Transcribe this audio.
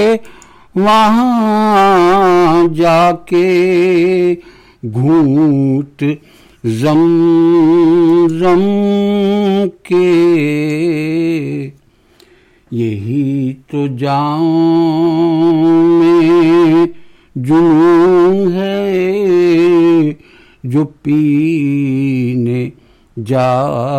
वहाँ जाके घूंट ज़म-ज़म के, यही तो जाम में जुनून है जो पीने जा